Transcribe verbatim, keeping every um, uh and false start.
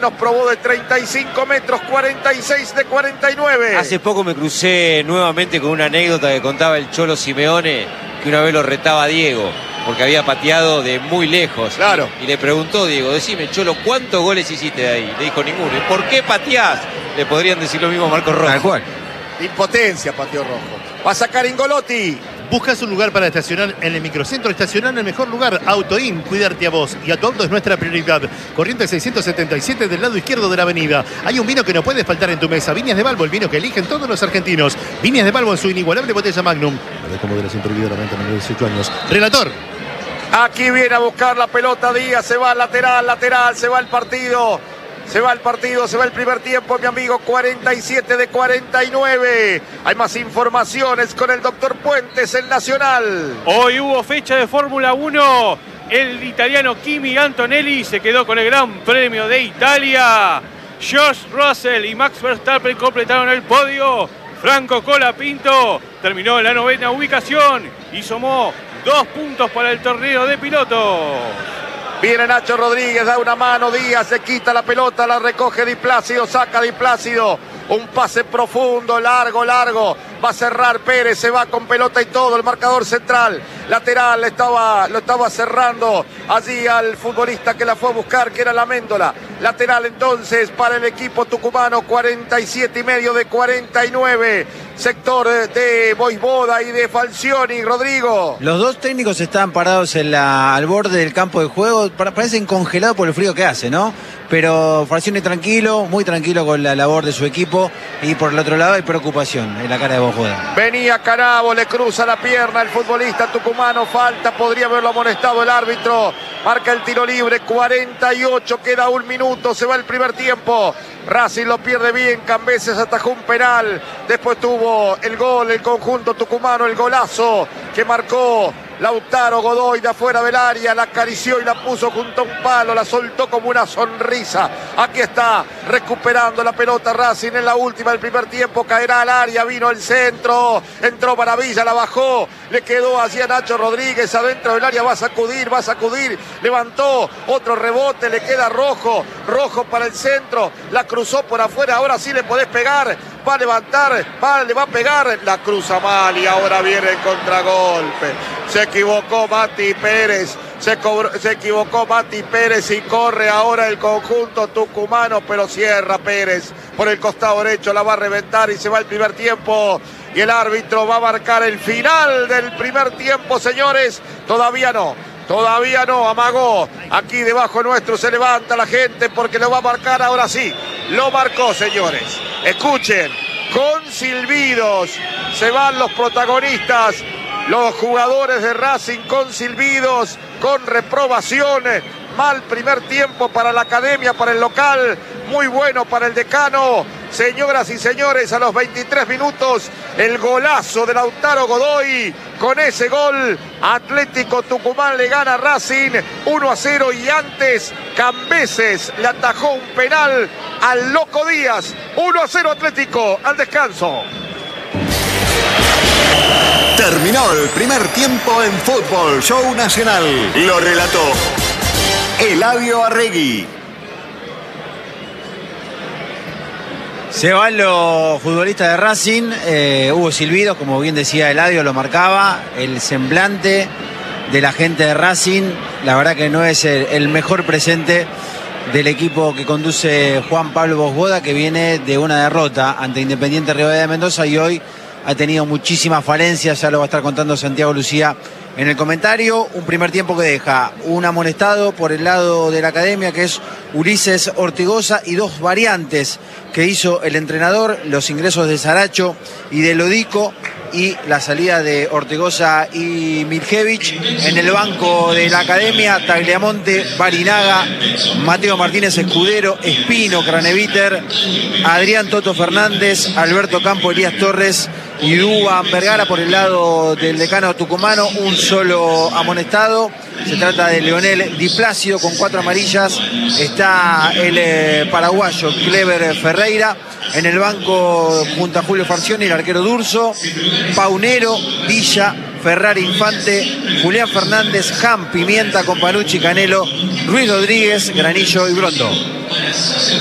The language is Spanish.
Nos probó de treinta y cinco metros, cuarenta y seis de cuarenta y nueve. Hace poco me crucé nuevamente con una anécdota que contaba el Cholo Simeone, que una vez lo retaba a Diego, porque había pateado de muy lejos. Claro. Y, y le preguntó Diego, decime, Cholo, ¿cuántos goles hiciste de ahí? Le dijo ninguno. ¿Y por qué pateás? Le podrían decir lo mismo a Marcos Rojo. Tal cual. Impotencia, pateó Rojo. Va a sacar Ingolotti. ¿Buscas un lugar para estacionar en el microcentro? Estacionar en el mejor lugar. Autoin, cuidarte a vos y a tu auto es nuestra prioridad. Corriente seiscientos setenta y siete del lado izquierdo de la avenida. Hay un vino que no puede faltar en tu mesa. Viñas de Balbo, el vino que eligen todos los argentinos. Viñas de Balbo en su inigualable botella Magnum. La de como de la siempre vida, la venta a dieciocho años. Relator. Aquí viene a buscar la pelota Díaz. Se va al lateral, lateral. Se va el partido. Se va el partido, se va el primer tiempo, mi amigo, cuarenta y siete de cuarenta y nueve. Hay más informaciones con el doctor Puentes, el Nacional. Hoy hubo fecha de Fórmula uno. El italiano Kimi Antonelli se quedó con el Gran Premio de Italia. George Russell y Max Verstappen completaron el podio. Franco Colapinto terminó en la novena ubicación y sumó dos puntos para el torneo de pilotos. Viene Nacho Rodríguez, da una mano, Díaz se quita la pelota, la recoge Di Plácido, saca Di Plácido. Un pase profundo, largo, largo. Va a cerrar Pérez, se va con pelota y todo. El marcador central, lateral, estaba, lo estaba cerrando allí al futbolista que la fue a buscar, que era la Méndola. Lateral entonces para el equipo tucumano, cuarenta y siete y medio de cuarenta y nueve. Sector de, de Boisboda y de Falcioni, Rodrigo. Los dos técnicos están parados en la, al borde del campo de juego. Parecen congelados por el frío que hace, ¿no? Pero Falcioni tranquilo, muy tranquilo con la labor de su equipo. Y por el otro lado hay preocupación en la cara de Boisboda. Venía Canavo, le cruza la pierna el futbolista tucumano. Falta, podría haberlo amonestado el árbitro. Marca el tiro libre, cuarenta y ocho, queda un minuto, se va el primer tiempo. Racing lo pierde bien, Cambeses atajó un penal. Después tuvo el gol, el conjunto tucumano, el golazo que marcó Lautaro Godoy de afuera del área, la acarició y la puso junto a un palo, la soltó como una sonrisa. Aquí está, recuperando la pelota Racing en la última del primer tiempo, caerá al área, vino el centro, entró Maravilla, la bajó, le quedó hacia Nacho Rodríguez, adentro del área va a sacudir, va a sacudir, levantó, otro rebote, le queda Rojo, Rojo para el centro, la cruzó por afuera, ahora sí le podés pegar, va a levantar, va, le va a pegar, la cruza mal y ahora viene el contragolpe. Se equivocó Mati Pérez, se, cobró, se equivocó Mati Pérez y corre ahora el conjunto tucumano, pero cierra Pérez por el costado derecho, la va a reventar y se va el primer tiempo. Y el árbitro va a marcar el final del primer tiempo, señores. Todavía no, todavía no, amagó. Aquí debajo nuestro se levanta la gente porque lo va a marcar ahora sí. Lo marcó, señores. Escuchen, con silbidos se van los protagonistas. Los jugadores de Racing con silbidos, con reprobaciones. Mal primer tiempo para la academia, para el local. Muy bueno para el decano. Señoras y señores, a los veintitrés minutos, el golazo de Lautaro Godoy. Con ese gol, Atlético Tucumán le gana a Racing uno a cero. Y antes, Cambeses le atajó un penal al Loco Díaz. uno a cero Atlético, al descanso. Terminó el primer tiempo en Fútbol Show Nacional. Lo relató Eladio Arregui. Se van los futbolistas de Racing. Eh, hubo silbidos, como bien decía Eladio, lo marcaba. El semblante de la gente de Racing, la verdad que no es el, el mejor presente del equipo que conduce Juan Pablo Boisboda, que viene de una derrota ante Independiente Rivadavia de Mendoza y hoy ha tenido muchísimas falencias, ya lo va a estar contando Santiago Lucía en el comentario. Un primer tiempo que deja un amonestado por el lado de la academia, que es Ulises Ortigosa, y dos variantes que hizo el entrenador, los ingresos de Saracho y de Lodico, y la salida de Ortigosa y Miljevich. En el banco de la academia, Tagliamonte, Barinaga, Mateo Martínez Escudero, Espino, Craneviter, Adrián Toto Fernández, Alberto Campo, Elías Torres y Dúban Vergara. Por el lado del decano tucumano, un solo amonestado. Se trata de Leonel Di Plácido con cuatro amarillas. Está el eh, paraguayo Clever Ferreira. En el banco, junto a Julio Falcioni, el arquero Durso, Paunero, Villa, Ferrari, Infante, Julián Fernández, Ham, Pimienta, Companucci, Canelo, Ruiz Rodríguez, Granillo y Brondo.